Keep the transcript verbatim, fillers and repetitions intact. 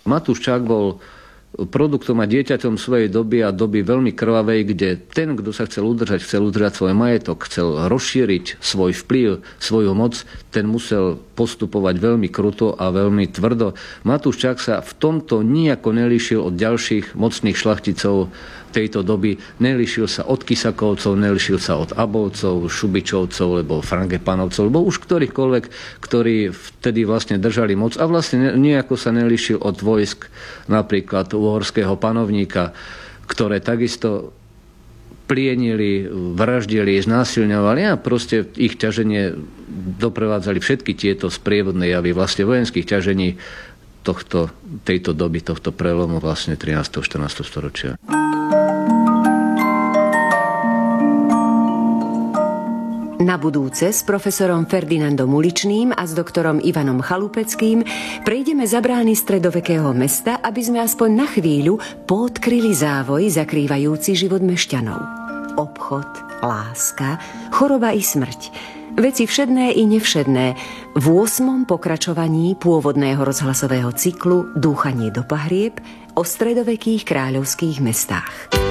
Matúš Čák bol produktom a dieťaťom svojej doby a doby veľmi krvavej, kde ten, kto sa chcel udržať, chcel udržať svoj majetok, chcel rozšíriť svoj vplyv, svoju moc, ten musel postupovať veľmi kruto a veľmi tvrdo. Matúš Čák sa v tomto nijako nelíšil od ďalších mocných šlachticov tejto doby. Nelíšil sa od Kisakovcov, nelíšil sa od Abovcov, Šubičovcov, alebo Frangepanovcov, alebo už ktorýchkoľvek, ktorí vtedy vlastne držali moc a vlastne nejako sa nelíšil od vojsk napríklad uhorského panovníka, ktoré takisto plienili, vraždili, znásilňovali a proste ich ťaženie doprevádzali všetky tieto sprievodné javy vlastne vojenských ťažení tohto, tejto doby, tohto prelomu vlastne trinásteho štrnásteho storočia. Na budúce s profesorom Ferdinandom Uličným a s doktorom Ivanom Chalupeckým prejdeme za brány stredovekého mesta, aby sme aspoň na chvíľu poodkryli závoj zakrývajúci život mešťanov. Obchod, láska, choroba i smrť. Veci všedné i nevšedné v ôsmom pokračovaní pôvodného rozhlasového cyklu Dúchanie do pahrieb o stredovekých kráľovských mestách.